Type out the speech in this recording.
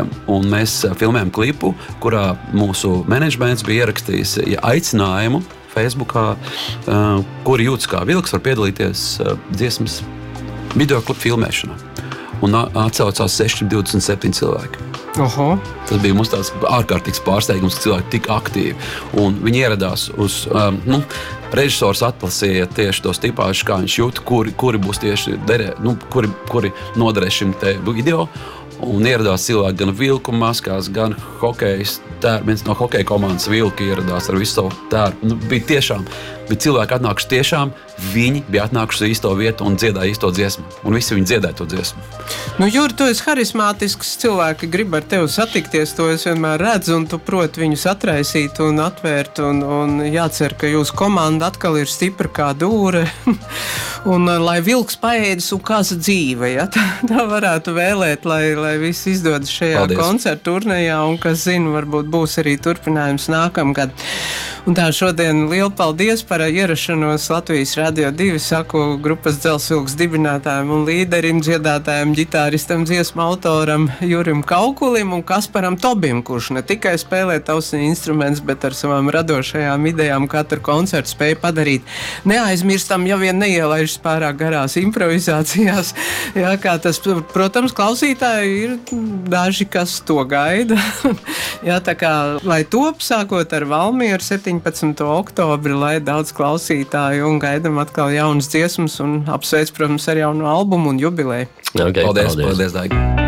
un mēs filmējam klipu, kurā mūsu menedžments bija ierakstījis aicinājumu Facebookā, kuri jūtas kā vilks, var piedalīties dziesmas videoklipu filmēšanā. Un atsaucās 627 cilvēki. Oho. Tas bija mums tāds ārkārtīgs pārsteigums, ka cilvēki tik aktīvi. Un viņi ieradās uz... režisors atlasīja tieši tos tipāžus, kā viņš jūt, kuri būs tieši kuri noderēs šim te video. Un ieradās cilvēki gan vilku maskās, gan hokejs tērpi. Viens no hokeja komandas vilki ieradās ar visu savu tērpu. Bija cilvēki atnākuši tiešām, viņi bija atnākuši uz īsto vietu un dziedāja īsto dziesmu. Un visi viņi dziedāja to dziesmu. Jūri, tu esi harismātisks, cilvēki grib ar tevi satikties, to es vienmēr redzu, un tu proti viņus atraisīt un atvērt, un jācer, ka jūsu komanda atkal ir stipra kā dūre, un lai vilks paēdis un kaza dzīve, ja? Tā varētu vēlēt, lai viss izdodas šajā koncertu turnejā, un kas zina, varbūt būs arī turpinājums nākamgad. Un tā šodien lielu paldies par ierašanos Latvijas Radio 2, saku grupas Dzelzvilks dibinātājiem un līderim, dziedātājiem, ģitāristam, dziesmu autoram Jurim Kaukulim un Kasparam Tobim, kurš ne tikai spēlē taustiņu instruments, bet ar savām radošajām idejām katru koncertu spēja padarīt neaizmirstam, ja vien neielaižas pārāk garās improvizācijās. Jā, kā tas, protams, klausītāji ir daži, kas to gaida. Jā, tā kā, lai top, sākot ar Valmieru 17. oktobri, lai daudz klausītāju un gaidam atkal jaunas dziesmas un apsveic, protams, ar jaunu albumu un jubileju. Okay, paldies, Daigi.